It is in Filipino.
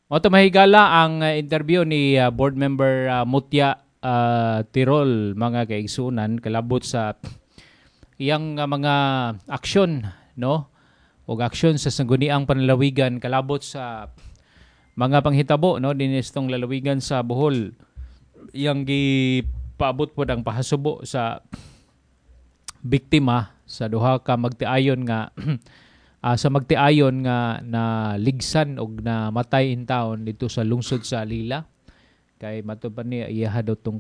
Moto mahigala ang interview ni board member Mutya Tirol, mga kaigsunan, kalabot sa iyang mga aksyon, no? O aksyon sa sangguniang panlalawigan kalabot sa mga panghitabo, no, dinestong lalawigan sa Bohol. Iyang gipaabot po ang pahasubo sa biktima sa duha ka magtiayon nga sa magtiayon nga na ligsan og na matay in town dito sa lungsod sa Alila. Kay matod pa niya iya daw tong